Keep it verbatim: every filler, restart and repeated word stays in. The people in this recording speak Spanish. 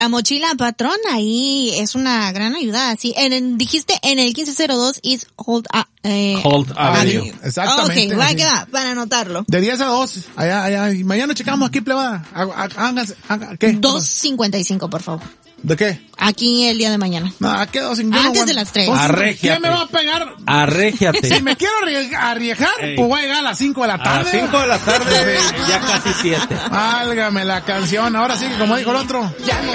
La mochila patrón ahí es una gran ayuda. Sí, en, en, dijiste en el quince cero dos East Holt, uh, eh, Holt Avenue. Exactamente. Ok, va a así. quedar para anotarlo. De diez a dos, allá, allá. Y mañana checamos aquí, plebada. Háganse, hagan, ¿qué? dos cincuenta y cinco, por favor. ¿De qué? Aquí el día de mañana. No, aquí dos sin Antes de las tres. Arrégiate. ¿Quién me va a pegar? Arrégiate. Si me quiero arriesgar, Ey. pues voy a llegar a las cinco de la A tarde. las cinco de la tarde, ya casi siete. Válgame la canción. Ahora sí que como dijo el otro.